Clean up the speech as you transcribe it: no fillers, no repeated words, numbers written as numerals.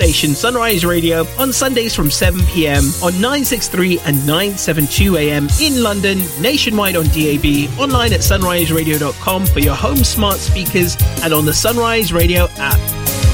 station Sunrise Radio on Sundays from 7 p.m. on 963 and 972 a.m. in London, nationwide on DAB, online at sunriseradio.com for your home smart speakers and on the Sunrise Radio app.